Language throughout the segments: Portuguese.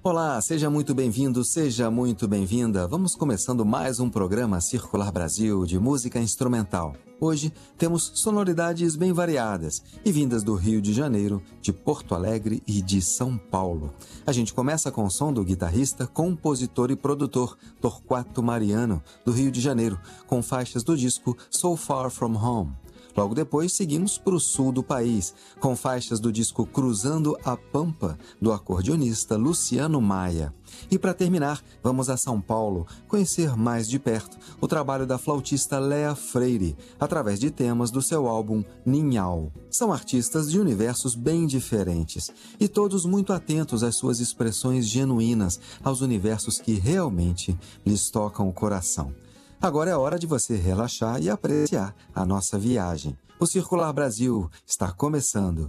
Olá, seja muito bem-vindo, seja muito bem-vinda. Vamos começando mais um programa Circular Brasil de música instrumental. Hoje temos sonoridades bem variadas e vindas do Rio de Janeiro, de Porto Alegre e de São Paulo. A gente começa com o som do guitarrista, compositor e produtor Torquato Mariano, do Rio de Janeiro, com faixas do disco So Far From Home. Logo depois, seguimos para o sul do país, com faixas do disco Cruzando a Pampa, do acordeonista Luciano Maia. E para terminar, vamos a São Paulo, conhecer mais de perto o trabalho da flautista Léa Freire, através de temas do seu álbum Ninhal. São artistas de universos bem diferentes, e todos muito atentos às suas expressões genuínas, aos universos que realmente lhes tocam o coração. Agora é hora de você relaxar e apreciar a nossa viagem. O Circular Brasil está começando.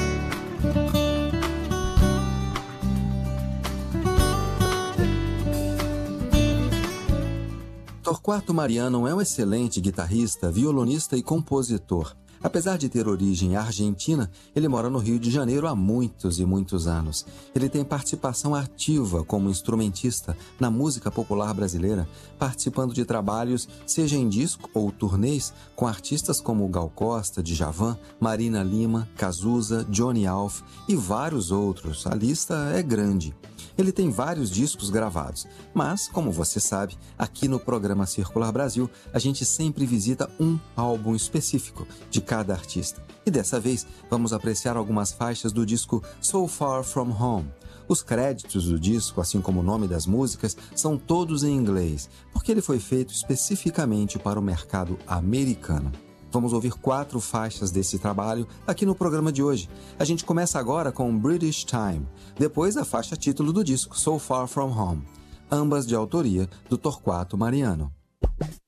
Torquato Mariano é um excelente guitarrista, violonista e compositor. Apesar de ter origem argentina, ele mora no Rio de Janeiro há muitos e muitos anos. Ele tem participação ativa como instrumentista na música popular brasileira, participando de trabalhos, seja em disco ou turnês, com artistas como Gal Costa, Djavan, Marina Lima, Cazuza, Johnny Alf e vários outros. A lista é grande. Ele tem vários discos gravados, mas, como você sabe, aqui no programa Circular Brasil, a gente sempre visita um álbum específico de cada artista. E dessa vez, vamos apreciar algumas faixas do disco So Far From Home. Os créditos do disco, assim como o nome das músicas, são todos em inglês, porque ele foi feito especificamente para o mercado americano. Vamos ouvir 4 faixas desse trabalho aqui no programa de hoje. A gente começa agora com British Time, depois a faixa título do disco So Far From Home, ambas de autoria do Torquato Mariano.